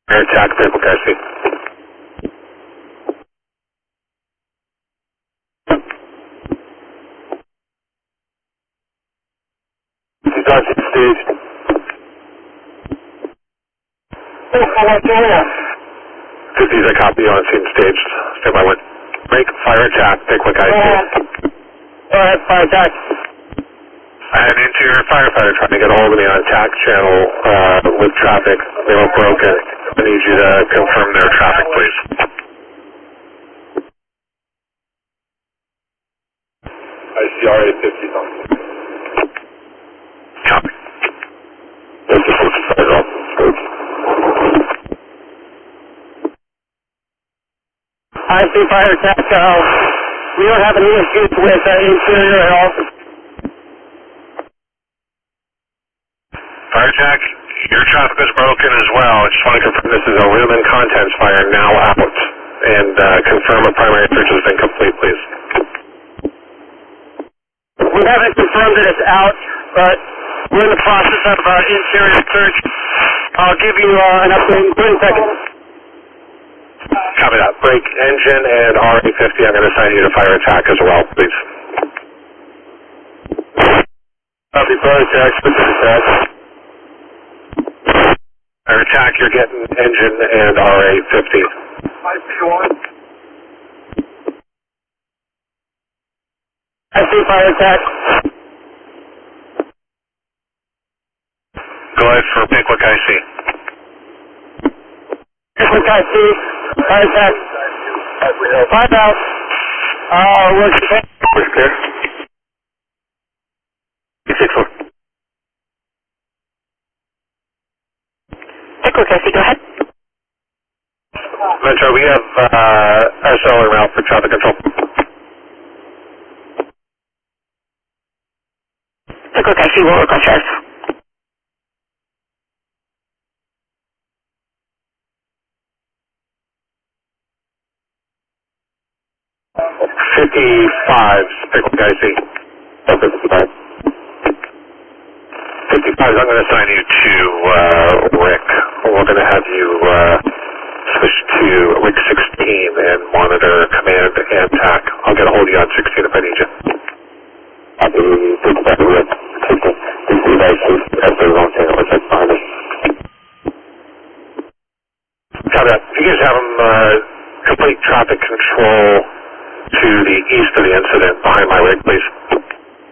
Air attack, Pickwick IC. Dodge stage. Oh, how much area? 50's a copy on scene staged. Stand by 1. Break, fire attack, Pickwick IC. Go ahead, fire attack. I had an interior firefighter trying to get a hold of me on attack channel with traffic. They were broken. I need you to confirm their traffic, please. ICRA 50 on. Copy. This is 45 off. I see fire attack. We don't have any issues with interior at all. Fire attack, your traffic is broken as well. I just want to confirm this is a room and contents fire now out. And confirm a primary search has been complete, please. We haven't confirmed that it's out, but we're in the process of interior search. I'll give you an update in 30 seconds. Copy that. Break engine and RA-50. I'm going to assign you to fire attack as well, please. Copy fire attack, specific attack. Fire attack, you're getting engine and RA-50. 521. I see fire attack. Go ahead for Pickwick IC. Pickwick IC. Fire attack. 5 out. We're clear. We're clear. 6-4. Pickwick IC, go ahead. Metro, we have SL en route for traffic control. Pickwick IC will request yours. Pickwick IC. 55. 55, I'm going to assign you to Rick. We're going to have you switch to Rick 16 and monitor command and TAC. I'll get a hold of you on 16 if I need you. I'll be 55 Rick.